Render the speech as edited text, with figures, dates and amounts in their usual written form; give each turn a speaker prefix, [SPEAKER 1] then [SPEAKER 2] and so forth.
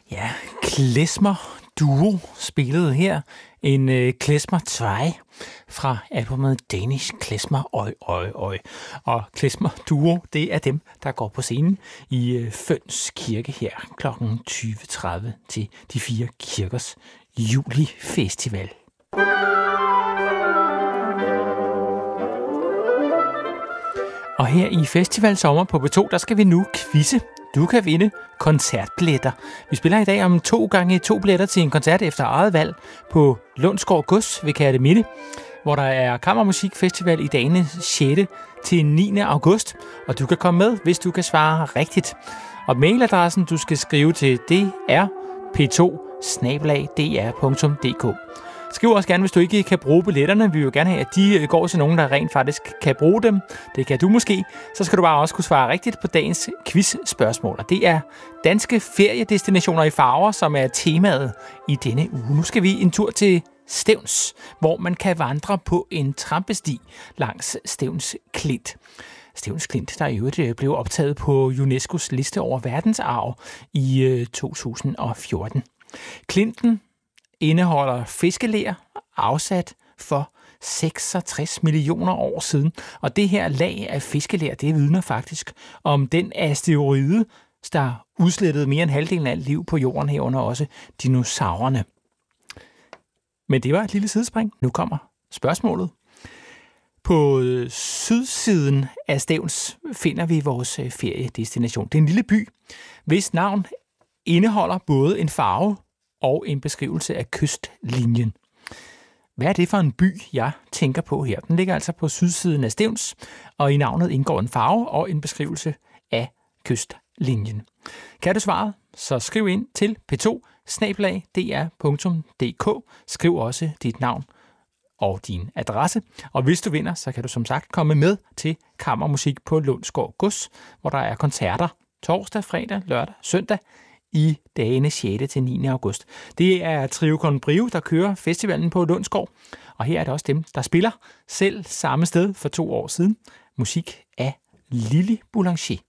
[SPEAKER 1] Ja, Klezmer Duo spillede her en Klezmer 2 fra albumet Danish Klezmer Oj Oj Oj. Og Klezmer Duo, det er dem, der går på scenen i Føns Kirke her kl. 20.30 til de 4 kirkers julifestival. Og her i Festival Sommer på P2, der skal vi nu quizze. Du kan vinde koncertbilletter. Vi spiller i dag om 2x2 billetter til en koncert efter eget valg på Lundsgaard Gods ved Kerteminde, hvor der er kammermusikfestival i dagene 6. til 9. august. Og du kan komme med, hvis du kan svare rigtigt. Og mailadressen, du skal skrive til, det er p2@dr.dk. Skriv også gerne, hvis du ikke kan bruge billetterne. Vi vil gerne have, at de går til nogen, der rent faktisk kan bruge dem. Det kan du måske. Så skal du bare også kunne svare rigtigt på dagens quizspørgsmål. Og det er danske feriedestinationer i farver, som er temaet i denne uge. Nu skal vi en tur til Stevns, hvor man kan vandre på en trampesti langs Stevns Klint. Stevns Klint, der i øvrigt blev optaget på UNESCO's liste over verdensarv i 2014. Klinten indeholder fiskeler afsat for 66 millioner år siden. Og det her lag af fiskeler, det vidner faktisk om den asteroide, der udslettede mere end halvdelen af alt liv på jorden, herunder også dinosaurerne. Men det var et lille sidespring. Nu kommer spørgsmålet. På sydsiden af Stevns finder vi vores feriedestination. Det er en lille by, hvis navn indeholder både en farve og en beskrivelse af kystlinjen. Hvad er det for en by, jeg tænker på her? Den ligger altså på sydsiden af Stevns, og i navnet indgår en farve og en beskrivelse af kystlinjen. Kan du svaret, så skriv ind til p2@dr.dk. Skriv også dit navn og din adresse. Og hvis du vinder, så kan du som sagt komme med til kammermusik på Lundsgaard Gods, hvor der er koncerter torsdag, fredag, lørdag, søndag i dagene 6. til 9. august. Det er Trio Con Brio, der kører festivalen på Lundsgaard, og her er det også dem, der spiller selv samme sted for 2 år siden. Musik af Lili Boulanger.